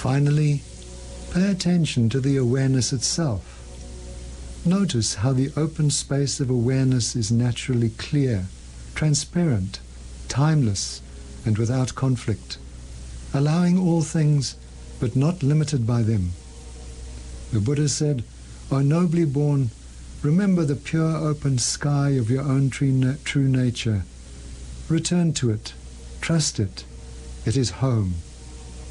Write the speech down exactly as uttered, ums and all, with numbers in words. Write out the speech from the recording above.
Finally, pay attention to the awareness itself. Notice how the open space of awareness is naturally clear, transparent, timeless, and without conflict, allowing all things, but not limited by them. The Buddha said, "O nobly born, remember the pure open sky of your own true nature. Return to it, trust it, it is home."